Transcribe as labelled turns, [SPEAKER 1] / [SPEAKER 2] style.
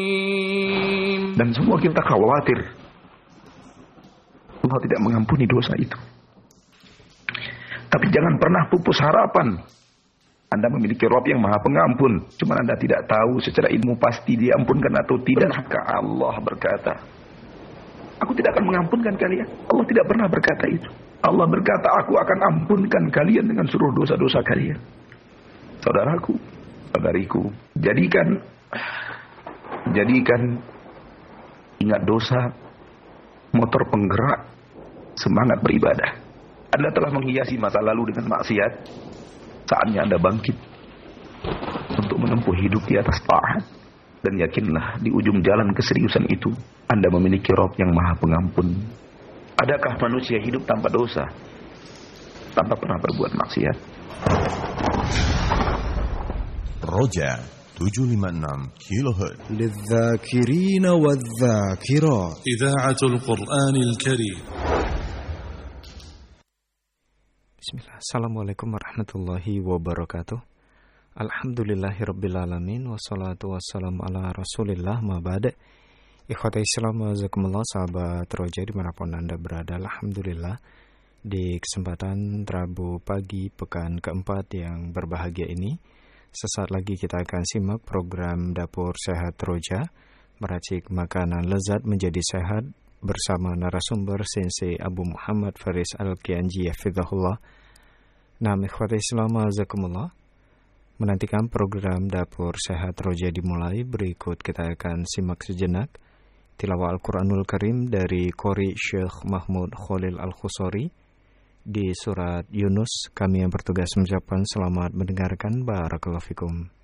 [SPEAKER 1] Dan semua kita khawatir Allah tidak mengampuni dosa itu. Tapi jangan pernah pupus harapan. Anda memiliki Rabb yang Maha Pengampun, cuma Anda tidak tahu secara ilmu pasti diampunkan atau tidak. Maka Allah berkata, aku tidak akan mengampunkan kalian. Allah tidak pernah berkata itu. Allah berkata, aku akan ampunkan kalian dengan seluruh dosa-dosa kalian. Saudaraku, saudariku, jadikan ingat dosa motor penggerak semangat beribadah. Anda telah menghiasi masa lalu dengan maksiat, saatnya Anda bangkit untuk menempuh hidup di atas taat. Dan yakinlah di ujung jalan keseriusan itu Anda memiliki Rabb yang Maha Pengampun. Adakah manusia hidup tanpa dosa, tanpa pernah berbuat maksiat?
[SPEAKER 2] Roja 756 kHz
[SPEAKER 3] للذاكرين والذاكرات
[SPEAKER 4] إذاعة القرآن الكريم.
[SPEAKER 5] Bismillah. Assalamualaikum warahmatullahi wabarakatuh. Alhamdulillahirrabbilalamin. Wassalatu wassalamu ala rasulillah ma ba'da. Ikhwata Islam wazakumullah, sahabat Roja dimanapun Anda berada. Alhamdulillah, di kesempatan Rabu pagi pekan keempat yang berbahagia ini, sesaat lagi kita akan simak program Dapur Sehat Roja, meracik makanan lezat menjadi sehat bersama narasumber Sensei Abu Muhammad Faris Al-Kianji Hafizahullah. Nah, ikhwata Islam azakumullah, menantikan program Dapur Sehat Roja dimulai, berikut kita akan simak sejenak tilawah Al-Quranul Karim dari Qori Syekh Mahmud Khalil Al-Khusari di surat Yunus. Kami yang bertugas mengucapkan selamat mendengarkan. Barakallahu fikum.